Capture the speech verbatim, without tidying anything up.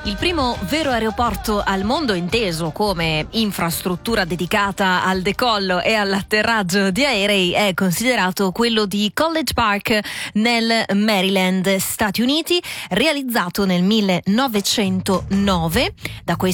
Il primo vero aeroporto al mondo inteso come infrastruttura dedicata al decollo e all'atterraggio di aerei è considerato quello di College Park nel Maryland, Stati Uniti, realizzato nel millenovecentonove. Da questo